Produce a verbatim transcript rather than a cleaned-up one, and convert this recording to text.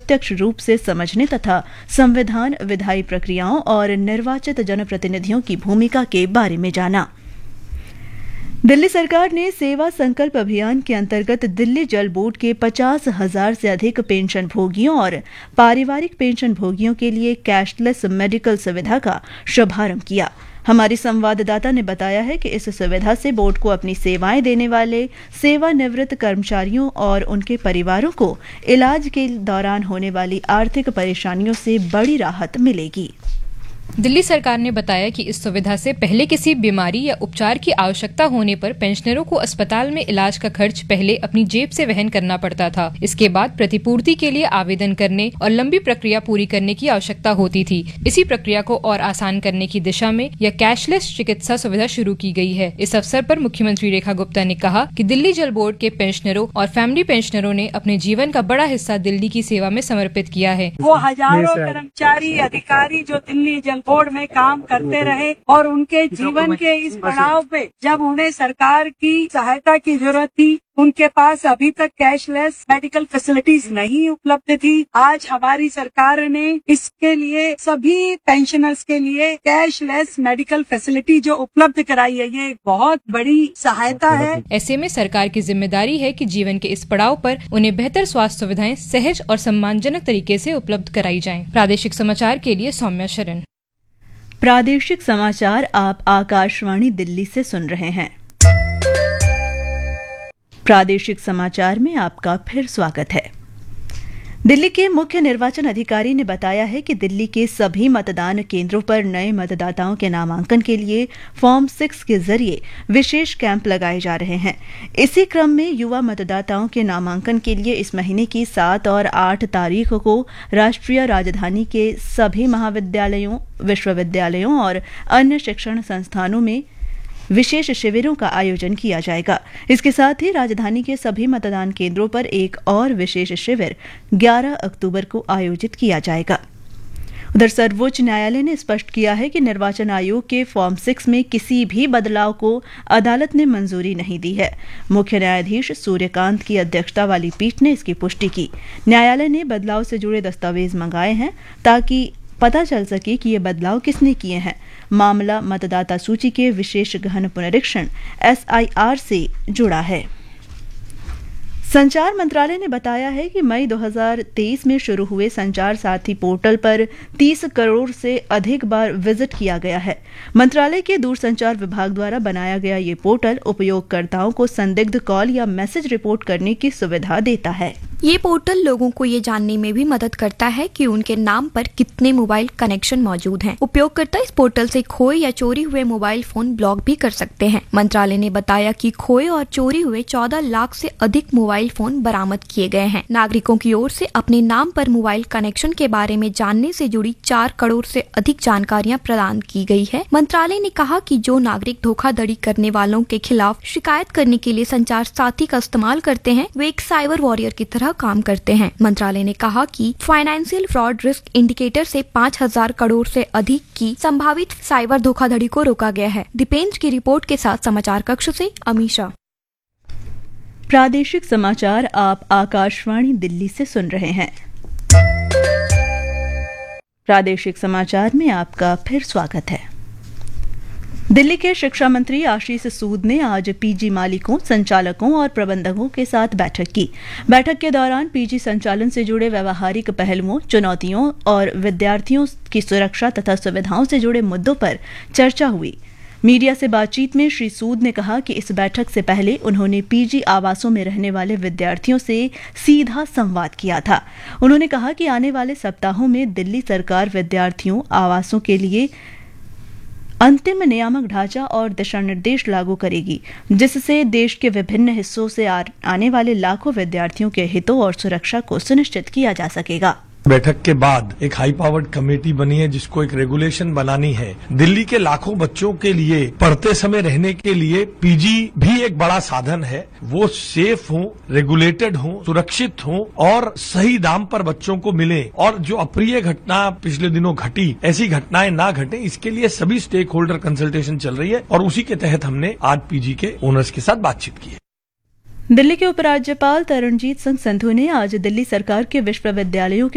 प्रत्यक्ष रूप से समझने तथा संविधान, विधायी प्रक्रियाओं और निर्वाचित जनप्रतिनिधियों की भूमिका के बारे में जाना। दिल्ली सरकार ने सेवा संकल्प अभियान के अंतर्गत दिल्ली जल बोर्ड के पचास हजार से अधिक पेंशन भोगियों और पारिवारिक पेंशन भोगियों के लिए कैशलेस मेडिकल सुविधा का शुभारंभ किया। हमारी संवाददाता ने बताया है कि इस सुविधा से बोर्ड को अपनी सेवाएं देने वाले सेवानिवृत्त कर्मचारियों और उनके परिवारों को इलाज के दौरान होने वाली आर्थिक परेशानियों से बड़ी राहत मिलेगी। दिल्ली सरकार ने बताया कि इस सुविधा से पहले किसी बीमारी या उपचार की आवश्यकता होने पर पेंशनरों को अस्पताल में इलाज का खर्च पहले अपनी जेब से वहन करना पड़ता था। इसके बाद प्रतिपूर्ति के लिए आवेदन करने और लंबी प्रक्रिया पूरी करने की आवश्यकता होती थी। इसी प्रक्रिया को और आसान करने की दिशा में यह कैशलेस चिकित्सा सुविधा शुरू की गई है। इस अवसर पर मुख्यमंत्री रेखा गुप्ता ने कहा कि दिल्ली जल बोर्ड के पेंशनरों और फैमिली पेंशनरों ने अपने जीवन का बड़ा हिस्सा दिल्ली की सेवा में समर्पित किया है। वो हजारों कर्मचारी, अधिकारी जो दिल्ली जल बोर्ड में काम करते रहे और उनके जीवन के इस पड़ाव पे जब उन्हें सरकार की सहायता की जरूरत थी, उनके पास अभी तक कैशलेस मेडिकल फैसिलिटीज नहीं उपलब्ध थी। आज हमारी सरकार ने इसके लिए सभी पेंशनर्स के लिए कैशलेस मेडिकल फैसिलिटी जो उपलब्ध कराई है, ये बहुत बड़ी सहायता है। ऐसे में सरकार की जिम्मेदारी है कि जीवन के इस पड़ाव पर उन्हें बेहतर स्वास्थ्य सुविधाएं सहज और सम्मानजनक तरीके से उपलब्ध कराई जाएं। प्रादेशिक समाचार के लिए सौम्या शरण। प्रादेशिक समाचार आप आकाशवाणी दिल्ली से सुन रहे हैं। प्रादेशिक समाचार में आपका फिर स्वागत है। दिल्ली के मुख्य निर्वाचन अधिकारी ने बताया है कि दिल्ली के सभी मतदान केंद्रों पर नए मतदाताओं के नामांकन के लिए फॉर्म सिक्स के जरिए विशेष कैंप लगाए जा रहे हैं। इसी क्रम में युवा मतदाताओं के नामांकन के लिए इस महीने की सात और आठ तारीख को राष्ट्रीय राजधानी के सभी महाविद्यालयों, विश्वविद्यालयों और अन्य शिक्षण संस्थानों में विशेष शिविरों का आयोजन किया जाएगा। इसके साथ ही राजधानी के सभी मतदान केंद्रों पर एक और विशेष शिविर ग्यारह अक्टूबर को आयोजित किया जाएगा। उधर सर्वोच्च न्यायालय ने स्पष्ट किया है कि निर्वाचन आयोग के फॉर्म सिक्स में किसी भी बदलाव को अदालत ने मंजूरी नहीं दी है। मुख्य न्यायाधीश सूर्यकांत की अध्यक्षता वाली पीठ ने इसकी पुष्टि की। न्यायालय ने बदलाव से जुड़े दस्तावेज मंगाए हैं ताकि पता चल सके कि ये बदलाव किसने किए हैं। मामला मतदाता सूची के विशेष गहन पुनरीक्षण एस आई आर से जुड़ा है। संचार मंत्रालय ने बताया है कि मई दो हज़ार तेईस में शुरू हुए संचार साथी पोर्टल पर तीस करोड़ से अधिक बार विजिट किया गया है। मंत्रालय के दूरसंचार विभाग द्वारा बनाया गया ये पोर्टल उपयोगकर्ताओं को संदिग्ध कॉल या मैसेज रिपोर्ट करने की सुविधा देता है। ये पोर्टल लोगों को ये जानने में भी मदद करता है कि उनके नाम पर कितने मोबाइल कनेक्शन मौजूद हैं। उपयोगकर्ता इस पोर्टल से खोए या चोरी हुए मोबाइल फोन ब्लॉक भी कर सकते हैं। मंत्रालय ने बताया कि खोए और चोरी हुए चौदह लाख से अधिक मोबाइल फोन बरामद किए गए हैं। नागरिकों की ओर से अपने नाम पर मोबाइल कनेक्शन के बारे में जानने से जुड़ी चार करोड़ से अधिक जानकारियाँ प्रदान की गई है। मंत्रालय ने कहा कि जो नागरिक धोखाधड़ी करने वालों के खिलाफ शिकायत करने के लिए संचार साथी का इस्तेमाल करते हैं, वे एक साइबर वॉरियर की तरह काम करते हैं। मंत्रालय ने कहा कि फाइनेंशियल फ्रॉड रिस्क इंडिकेटर से पाँच हजार करोड़ से अधिक की संभावित साइबर धोखाधड़ी को रोका गया है। दीपेंद्र की रिपोर्ट के साथ समाचार कक्ष से अमीशा। प्रादेशिक समाचार आप आकाशवाणी दिल्ली से सुन रहे हैं। प्रादेशिक समाचार में आपका फिर स्वागत है। दिल्ली के शिक्षा मंत्री आशीष सूद ने आज पीजी मालिकों, संचालकों और प्रबंधकों के साथ बैठक की। बैठक के दौरान पीजी संचालन से जुड़े व्यावहारिक पहलुओं, चुनौतियों और विद्यार्थियों की सुरक्षा तथा सुविधाओं से जुड़े मुद्दों पर चर्चा हुई। मीडिया से बातचीत में श्री सूद ने कहा कि इस बैठक से पहले उन्होंने पीजी आवासों में रहने वाले विद्यार्थियों से सीधा संवाद किया था। उन्होंने कहा कि आने वाले सप्ताहों में दिल्ली सरकार विद्यार्थियों आवासों के लिए अंतिम नियामक ढांचा और दिशा निर्देश लागू करेगी, जिससे देश के विभिन्न हिस्सों से आने वाले लाखों विद्यार्थियों के हितों और सुरक्षा को सुनिश्चित किया जा सकेगा। बैठक के बाद एक हाई पावर्ड कमेटी बनी है जिसको एक रेगुलेशन बनानी है। दिल्ली के लाखों बच्चों के लिए पढ़ते समय रहने के लिए पीजी भी एक बड़ा साधन है। वो सेफ हो, रेगुलेटेड हो, सुरक्षित हो और सही दाम पर बच्चों को मिले और जो अप्रिय घटना पिछले दिनों घटी, ऐसी घटनाएं ना घटे, इसके लिए सभी स्टेक होल्डर कंसल्टेशन चल रही है और उसी के तहत हमने आज पीजी के ओनर्स के साथ बातचीत की है। दिल्ली के उपराज्यपाल तरणजीत सिंह संधू ने आज दिल्ली सरकार के विश्वविद्यालयों के